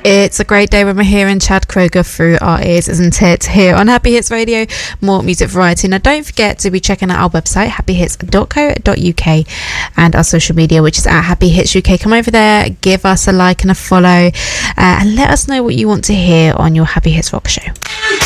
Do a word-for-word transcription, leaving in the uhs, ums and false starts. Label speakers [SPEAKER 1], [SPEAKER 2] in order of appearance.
[SPEAKER 1] It's a great day when we're hearing Chad Kroeger through our ears, isn't it? Here on Happy Hits Radio, more music variety. Now, don't forget to be checking out our website, happy hits dot co dot uk, and our social media, which is at Happy Hits U K. Come over there, give us a like and a follow, uh, and let us know what you want to hear on your Happy Hits Rock Show.